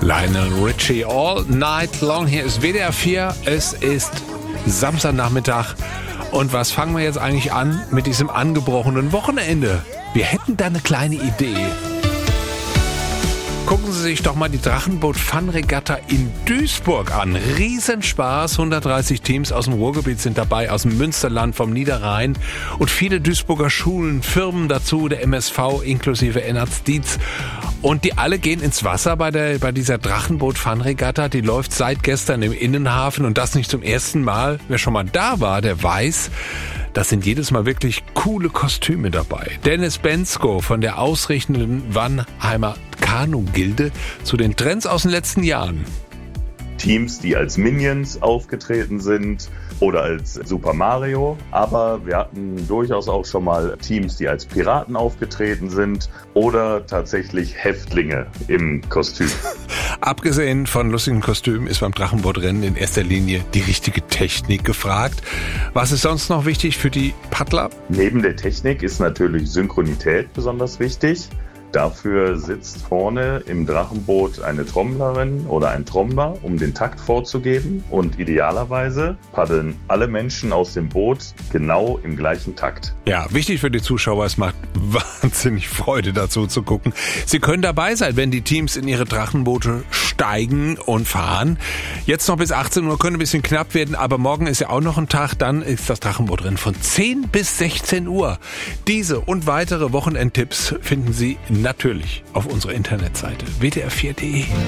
Lionel Richie, All Night Long. Hier ist WDR 4. Es ist Samstagnachmittag. Und was fangen wir jetzt eigentlich an mit diesem angebrochenen Wochenende? Wir hätten da eine kleine Idee. Gucken Sie sich doch mal die Drachenboot-Fun-Regatta in Duisburg an. Riesenspaß, 130 Teams aus dem Ruhrgebiet sind dabei, aus dem Münsterland, vom Niederrhein und viele Duisburger Schulen, Firmen dazu, der MSV inklusive Ennards Dietz. Und die alle gehen ins Wasser bei dieser Drachenboot-Fun-Regatta. Die läuft seit gestern im Innenhafen und das nicht zum ersten Mal. Wer schon mal da war, der weiß, das sind jedes Mal wirklich coole Kostüme dabei. Dennis Bensko von der ausrichtenden Wannheimer Kanu-Gilde zu den Trends aus den letzten Jahren. Teams, die als Minions aufgetreten sind oder als Super Mario. Aber wir hatten durchaus auch schon mal Teams, die als Piraten aufgetreten sind oder tatsächlich Häftlinge im Kostüm. Abgesehen von lustigen Kostümen ist beim Drachenbootrennen in erster Linie die richtige Technik gefragt. Was ist sonst noch wichtig für die Paddler? Neben der Technik ist natürlich Synchronität besonders wichtig. Dafür sitzt vorne im Drachenboot eine Trommlerin oder ein Trommler, um den Takt vorzugeben. Und idealerweise paddeln alle Menschen aus dem Boot genau im gleichen Takt. Ja, wichtig für die Zuschauer, es macht wahnsinnig Freude dazu zu gucken. Sie können dabei sein, wenn die Teams in ihre Drachenboote steigen und fahren. Jetzt noch bis 18 Uhr, könnte ein bisschen knapp werden, aber morgen ist ja auch noch ein Tag, dann ist das Drachenbootrennen von 10 bis 16 Uhr. Diese und weitere Wochenendtipps finden Sie natürlich auf unserer Internetseite wdr4.de.